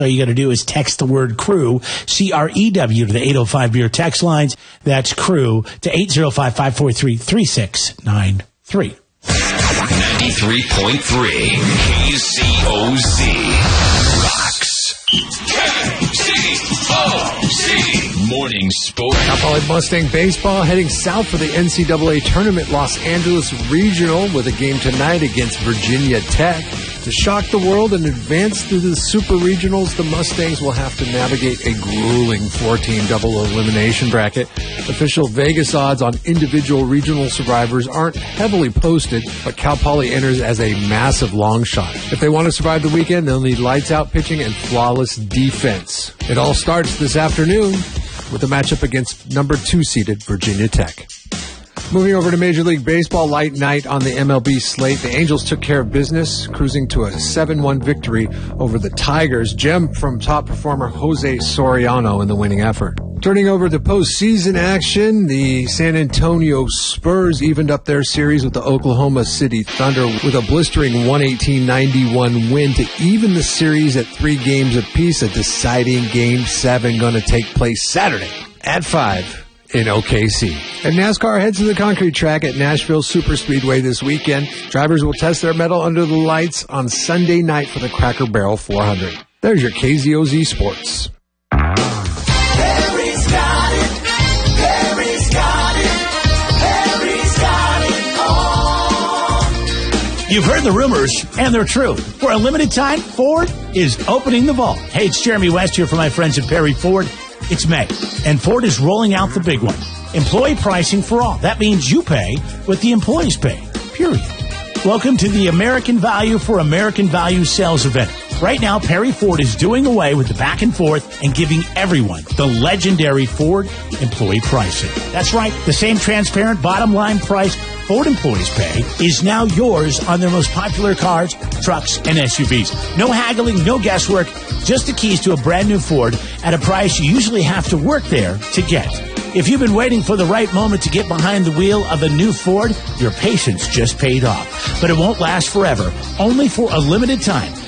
All you got to do is text the word CREW, C-R-E-W, to the 805-BEER text lines. That's CREW to 805-543-3693. 93.3 KCOZ rocks. KCOZ Morning Sport. Cal Poly Mustang baseball heading south for the NCAA tournament. Los Angeles Regional with a game tonight against Virginia Tech. To shock the world and advance to the Super Regionals, the Mustangs will have to navigate a grueling 4-team double elimination bracket. Official Vegas odds on individual regional survivors aren't heavily posted, but Cal Poly enters as a massive long shot. If they want to survive the weekend, they'll need lights-out pitching and flawless defense. It all starts this afternoon with a matchup against number 2-seeded Virginia Tech. Moving over to Major League Baseball, light night on the MLB slate. The Angels took care of business, cruising to a 7-1 victory over the Tigers. Gem from top performer Jose Soriano in the winning effort. Turning over to postseason action, the San Antonio Spurs evened up their series with the Oklahoma City Thunder with a blistering 118-91 win to even the series at 3 games apiece. A deciding Game 7 going to take place Saturday at 5. In OKC. And NASCAR heads to the concrete track at Nashville Superspeedway this weekend. Drivers will test their mettle under the lights on Sunday night for the Cracker Barrel 400. There's your KZOZ Sports. Harry's got it. Harry's got it. Harry's got it all. You've heard the rumors, and they're true. For a limited time, Ford is opening the vault. Hey, it's Jeremy West here from my friends at Perry Ford. It's May, and Ford is rolling out the big one. Employee pricing for all. That means you pay what the employees pay, period. Welcome to the American Value for American Value sales event. Right now, Perry Ford is doing away with the back and forth and giving everyone the legendary Ford employee pricing. That's right. The same transparent bottom line price Ford employees pay is now yours on their most popular cars, trucks, and SUVs. No haggling, no guesswork, just the keys to a brand new Ford at a price you usually have to work there to get. If you've been waiting for the right moment to get behind the wheel of a new Ford, your patience just paid off. But it won't last forever. Only for a limited time.